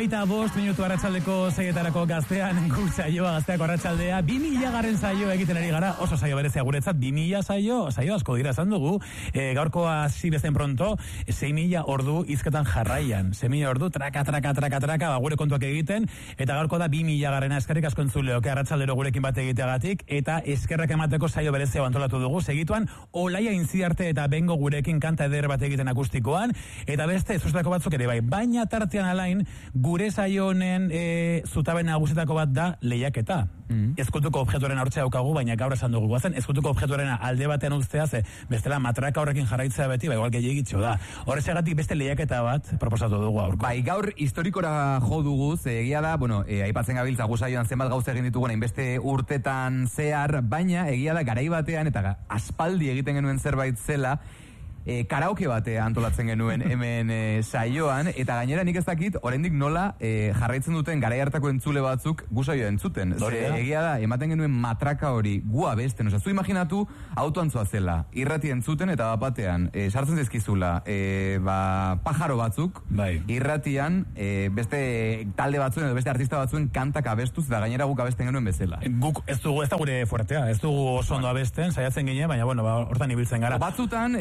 5 minutu arratsaldeko 6etarako Gaztean, saioa Gazteako arratsaldea, 2000 saio egiten ari gara, oso saio berezia guretzat, 2000 saio asko dira esan dugu, gaurkoa hasi bezen pronto, 6.000 ordu hizketan jarraian, 6.000 ordu, traka, gure kontuak egiten, eta gaurko da 2000 eskerrik asko entzuleok, arratsaldero gurekin bat egiteagatik, eta eskerrak emateko saio berezia antolatu dugu, segituan, Olaia Intziarte eta Bengo gurekin kanta eder bat egiten akustikoan, eta beste, zuztako batzuk ere bai, baina tartean alain, gure saio honen zutabe nagusietako bat da lehiaketa. Ezkutuko objektuaren hortzea daukagu, baina gaur esan dugu guazen, ezkutuko objektuaren alde batean ustea, bestela matraka horrekin jarraitzea beti, igual gehiagitxo da. Horrezegatik beste lehiaketa bat proposatu dugu aurko. Bai, gaur historikora jo dugu, egia da, aipatzen gabiltza gu saioan zenbat gauza egin ditugu hainbeste urtetan zehar, baina egia da garai batean eta aspaldi egiten genuen zerbait zela, karaoke bate antolatzen genuen hemen saioan, eta gainera nik ez dakit oraindik nola jarraitzen duten garai hartako entzule batzuk gu saioa entzuten. Egia da, ematen genuen matraka hori gu abesten, zu imaginatu autoan zoazela, irrati entzuten eta batean sartzen zizkizula pajaro batzuk, irratian beste talde batzuen edo beste artista batzuen kantak abestuz eta gainera guk abesten genuen bezala. Guk ez dugu, ez da gure fuertea, ez dugu oso ondo abesten, saiatzen ginen, baina hortan ibiltzen gara. Batzutan,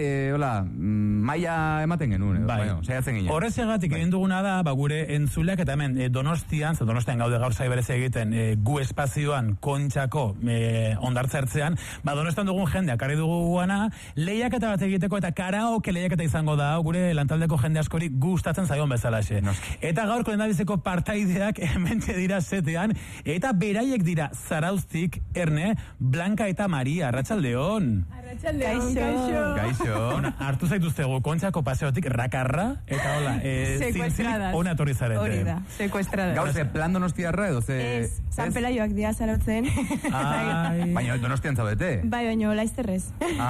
maila ematen genuen, saiatzen ginen. Horrezegatik egin duguna da, gure entzuleak eta hemen Donostian gaude gaur zai berez egiten gu espazioan kontxako ondartzertzean, Donostian dugun jendea, karri dugu guana, lehiaketa bat egiteko eta karaoke lehiaketa izango da, gure lantaldeko jende askori gustatzen zaion bezalaxe. Eta gaurko lendabizeko partaideak hementxe dira setean, eta beraiek dira Zarauztik, Erne, Blanka eta Maria, arratsaldeon. Gaixo. Hartu zaituztegu kontxako paseotik rakarra, eta hola, zintzik, ona etorri zarete. Hori da, sekuestrada. Gaur ze plan donostiarra edo ze... Ez, San Pelaioak dia zarautzen. Baina donostian zaudete? Bai, baina laizterrez.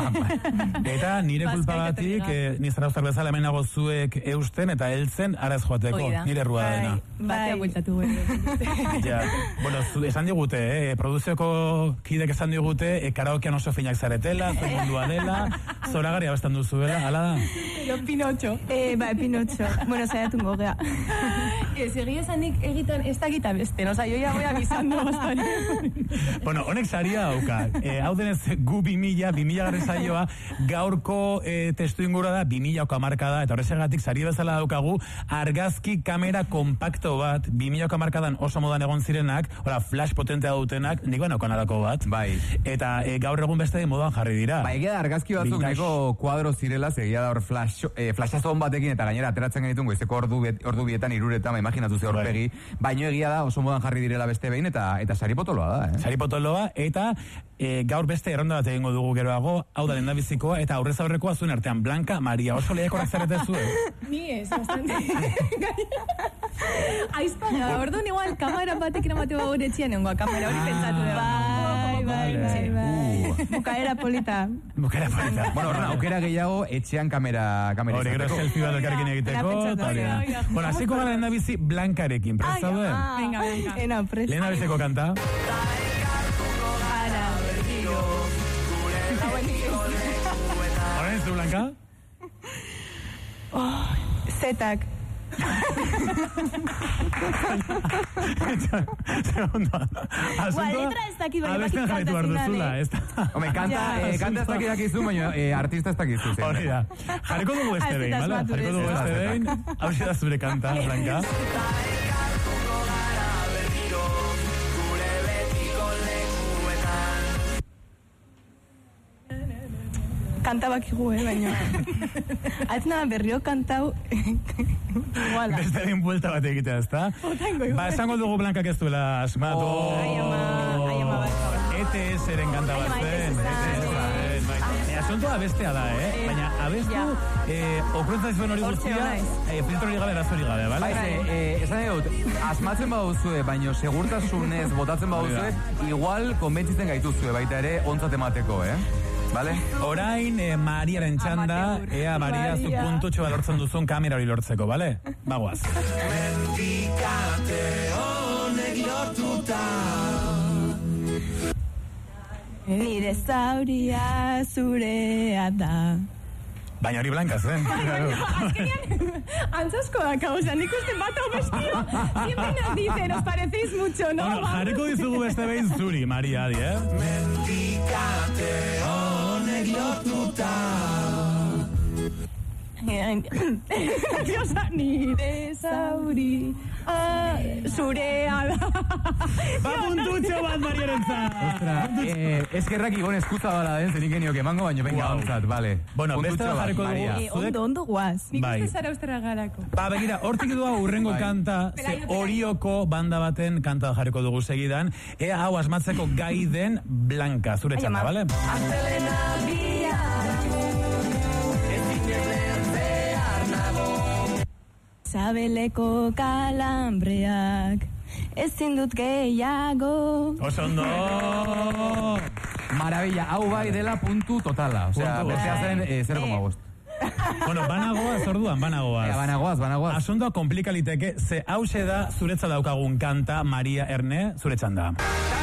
Eta nire kulpagatik, ni zarauztar bezala hemen nago zuek eusten eta heltzen araz joateko, nire errua dena. Batea bueltatu esan digute, produzioko kidek esan digute, karaokean oso finak zaretela, mundua dela, zoragarri abestan duzuela, ala da? Pinocho. Pinocho. Bueno, zaiatun gogea. Egia esanik egiten ez dakita beste, joia goia bizandu bastari. Honek saria dauka. Hau denez, gu 2000 garen saioa, gaurko testu ingura da, 2000 markada, eta horrezegatik saria bezala daukagu, argazki kamera kompakto bat, 2000 markadan oso modan egon zirenak, flash potentea dutenak, nik okanadako bat. Bai. Eta gaur egun beste modan jarri dira. Egia da, argazki batzuk nahiko kuadro zirela, egia da hor flashazon batekin, eta gainera ateratzen genitun goizeko ordu bietan, iruretan, imaginatu ze horpegi, baino egia da oso modan jarri direla beste behin, eta sari potoloa da, Sari potoloa, eta gaur beste erronda bat egingo dugu geroago, hau da lendabizikoa, eta aurrez aurrekoa zuen artean, Blanka, Maria, oso lehiakorak zarete zuen. Ni ez, bastante. Aizpana, orduan igual, kamera batekin amatu gaur etxian, kamera hori pentsatu da. Bai. Bukaera polita. Bueno, aukera gehiago, etxean kamera hori, gero selfie bat elkarrekin egiteko. Bueno, hasiko gara lehendabizi Blankarekin, prest zaude? Venga. Lehendabiziko kanta. Horen ez du, Blanka? Zetak. Letra ez dakit, baina bakit kanta zinane. Home, kanta ez dakidakizu, baina artista ez dakizu. Hori da. Jarriko dugu beste behin, bale? Jarriko dugu beste behin. Hau da zure kanta, Blanka. Kanta bakigu, baina. Atzena berrio kantau. Iguala. Beste egin buelta bat egitea, ezta? Esango dugu Blankak ez duela asmatu. Ai ama. ETS-eren kanta bat zen. Asuntoa abestea da, baina abestu okruntza izuen hori guztia filtro hori gabe, erazori gabe, bale? Esan egot, asmatzen baduzue, baina segurtasunez botatzen baduzue, igual konbentzitzen gaituzue, baita ere ontzat emateko, Vale? Orain, Mariaren txanda, ea Maria zu puntutxo lortzen duzun kamera hori lortzeko, bale? Bagoaz. Mendikate honek lortuta nire zauria zurea da Baina hori blankaz, Azkenean, antzasko da, causa, nik uste bat hau bestio, siempre nos dice, nos parecéis mucho, ¿no? Bueno, jarriko dizugu beste behin zuri, Maria, adi, Mendikate honek lotuta. Diosa, nire zauri, zurea da. Ba puntutxo bat, Mariarentzat. Ostra, eskerrak igon eskuza bala den, zenik genio kemango, baina venga ontzat, vale. Bueno, beste jarriko dugu. Ondo guaz. Nik Bai. uste zara ustera garako. Ba, begira, hortik du hau urrengo kanta, ze Orioko banda baten kanta jarriko dugu segidan, ea hau asmatzeko gai den Blanka, zure txanda, bale? Astelena bia, Sabeleko kalambreak, ezin dut gehiago. Oso ondo! Maravilla, hau bai dela puntu totala. Osea, Puntu. bestea zen 0,5. Bueno, banagoaz, orduan, banagoaz. Banagoaz. Asuntoa komplika liteke, ze hause da zuretza daukagun kanta, Maria Erne, zure txanda.